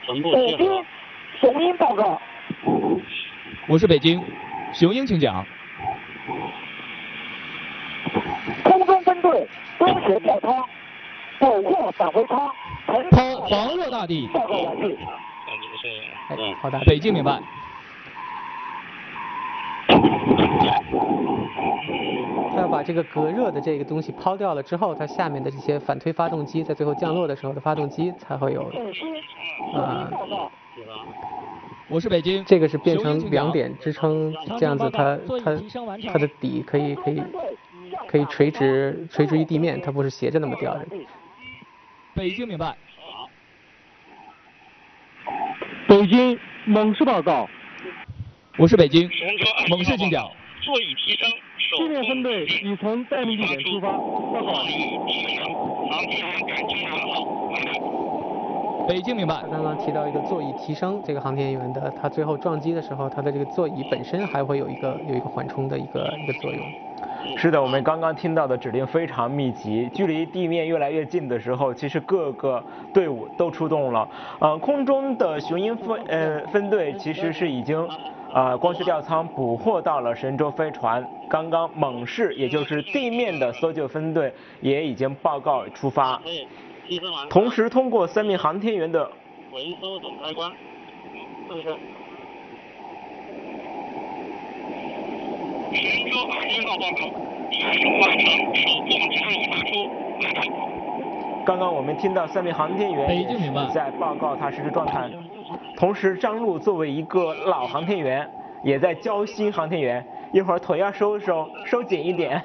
北京雄鹰报告。 我是北京，雄鹰请讲。 空中分队东斜跳舱，捕获返回舱， 抛黄热大地。 报告完毕。 好的， 北京明白。 它要把这个隔热的这个东西抛掉了之后，它下面的这些反推发动机在最后降落的时候的发动机才会有我是北京， 这个是变成2点支撑，这样子它的底可以垂直于地面，它不是斜着那么吊着。 北京明白。 北京猛士报告。 我是北京，猛士请讲。 座椅提升， 地面分队已从待命地点出发，报告。 航天员感情良好。 北京明白。 他刚刚提到一个座椅提升，这个航天员的他最后撞击的时候，他的这个座椅本身还会有一个缓冲的一个作用。 是的，我们刚刚听到的指令非常密集，距离地面越来越近的时候，其实各个队伍都出动了。空中的雄鹰分队其实是已经光学吊舱捕获到了神舟飞船。刚刚猛士，也就是地面的搜救分队也已经报告出发。同时通过3名航天员的回收总开关，神舟2号报告，使用完成，手动指令已发出。 刚刚我们听到3名航天员北京明白在报告他实时状态，同时张璐作为一个老航天员，也在教新航天员，一会儿腿要收紧一点。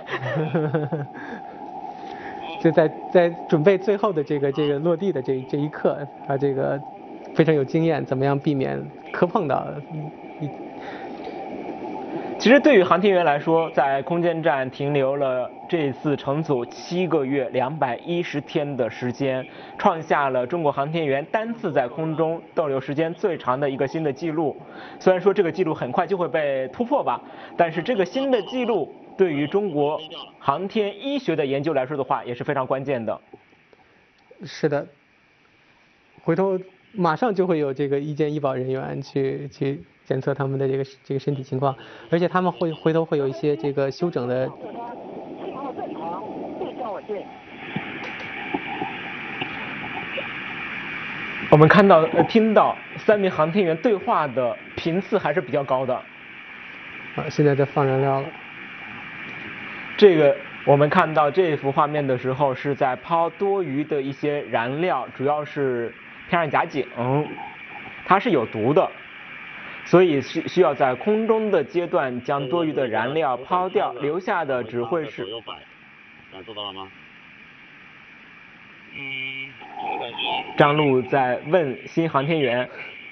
就在准备最后的这个落地的这一刻，他这个非常有经验，怎么样避免磕碰到。 其实对于航天员来说，在空间站停留了这次乘组7个月210天的时间，创下了中国航天员单次在空中逗留时间最长的一个新的记录。虽然说这个记录很快就会被突破吧，但是这个新的记录对于中国航天医学的研究来说的话，也是非常关键的。 是的，回头马上就会有这个医监医保人员去检测他们的这个身体情况，而且他们回头会有一些这个休整的。 我们听到3名航天员对话的频次还是比较高的。 现在在放燃料了。 这个我们看到这幅画面的时候，是在抛多余的一些燃料，主要是偏二甲肼，它是有毒的。所以需要在空中的阶段将多余的燃料抛掉，留下的只会是。 感受到了吗？ 张璐在问新航天员。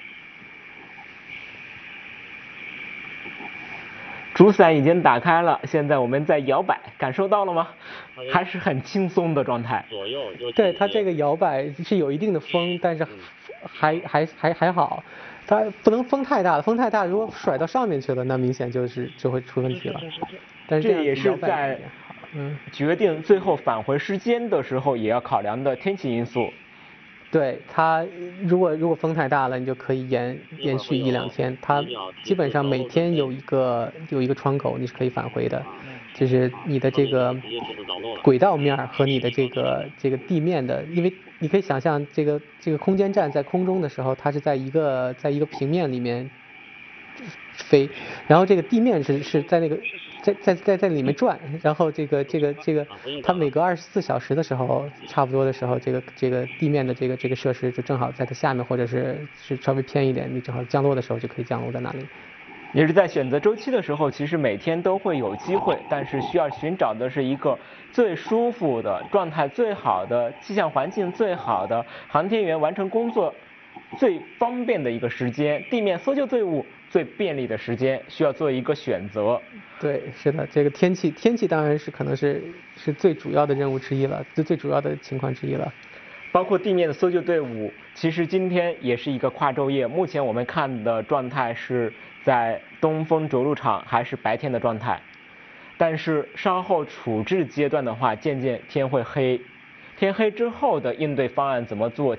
主伞已经打开了，现在我们在摇摆，感受到了吗？还是很轻松的状态。 左右对，它这个摇摆是有一定的风，但是还好。它不能风太大了，风太大如果甩到上面去了，那明显就会出问题了。但是这也是在决定最后返回时间的时候也要考量的天气因素。 对，它如果风太大了，你就可以延续1-2天。它基本上每天有一个窗口你是可以返回的，就是你的这个轨道面和你的这个地面的，因为你可以想象这个空间站在空中的时候，它是在一个平面里面飞，然后这个地面是在那个在里面转，然后这个它每隔24小时的时候，差不多的时候，这个地面的这个设施就正好在它下面，或者是稍微偏一点，你正好降落的时候就可以降落在那里。 也是在选择周期的时候，其实每天都会有机会，但是需要寻找的是一个最舒服的状态、最好的气象环境、最好的航天员完成工作最方便的一个时间，地面搜救队伍最便利的时间，需要做一个选择。 对，是的，这个天气当然是可能是最主要的任务之一了，最主要的情况之一了。 包括地面的搜救队伍，其实今天也是一个跨昼夜。目前我们看的状态是在东风着陆场还是白天的状态，但是稍后处置阶段的话，渐渐天会黑，天黑之后的应对方案怎么做？